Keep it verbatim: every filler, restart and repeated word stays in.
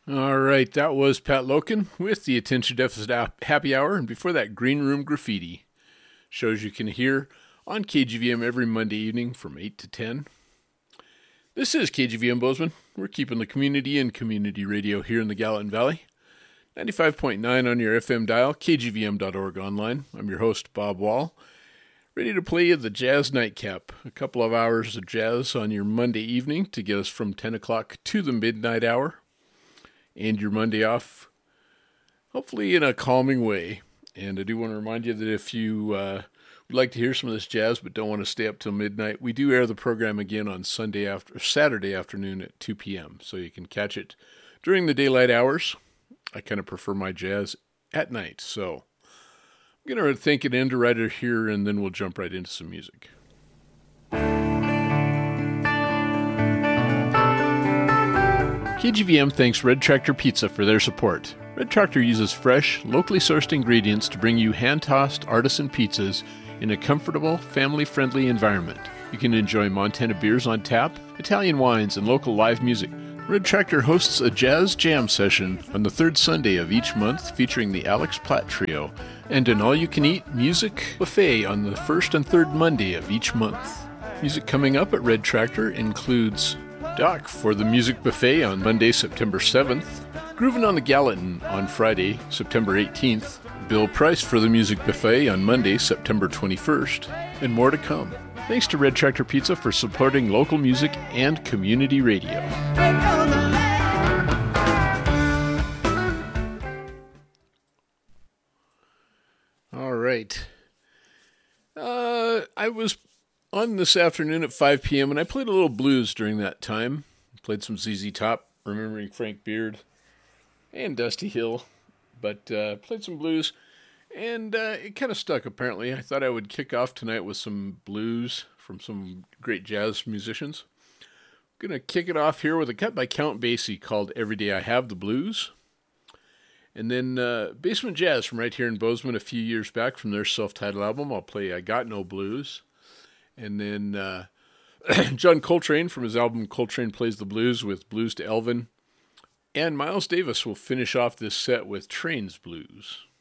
All right, that was Pat Loken with the Attention Deficit Happy Hour, and before that, Green Room Graffiti. Shows you can hear on K G V M every Monday evening from eight to ten. This is K G V M Bozeman. We're keeping the community in community radio here in the Gallatin Valley. ninety-five point nine on your F M dial, K G V M dot org online. I'm your host, Bob Wall. Ready to play you the Jazz Nightcap. A couple of hours of jazz on your Monday evening to get us from ten o'clock to the midnight hour. And your Monday off, hopefully in a calming way. And I do want to remind you that if you uh, would like to hear some of this jazz but don't want to stay up till midnight, we do air the program again on Sunday after Saturday afternoon at two p.m. So you can catch it during the daylight hours. I kind of prefer my jazz at night. So I'm going to thank an end writer here, and then we'll jump right into some music. K G V M thanks Red Tractor Pizza for their support. Red Tractor uses fresh, locally sourced ingredients to bring you hand-tossed artisan pizzas in a comfortable, family-friendly environment. You can enjoy Montana beers on tap, Italian wines, and local live music. Red Tractor hosts a jazz jam session on the third Sunday of each month featuring the Alex Platt Trio, and an all-you-can-eat music buffet on the first and third Monday of each month. Music coming up at Red Tractor includes Doc for the Music Buffet on Monday, September seventh, Groovin' on the Gallatin on Friday, September eighteenth, Bill Price for the Music Buffet on Monday, September twenty-first, and more to come. Thanks to Red Tractor Pizza for supporting local music and community radio. All right. Uh, I was on this afternoon at five p.m., and I played a little blues during that time. Played some Z Z Top, remembering Frank Beard, and Dusty Hill, but uh, played some blues, and uh, it kind of stuck, apparently. I thought I would kick off tonight with some blues from some great jazz musicians. I'm going to kick it off here with a cut by Count Basie called Every Day I Have the Blues. And then uh, Basement Jazz from right here in Bozeman a few years back from their self-titled album. I'll play I Got No Blues. And then uh, John Coltrane from his album Coltrane Plays the Blues with Blues to Elvin. And Miles Davis will finish off this set with Trains Blues.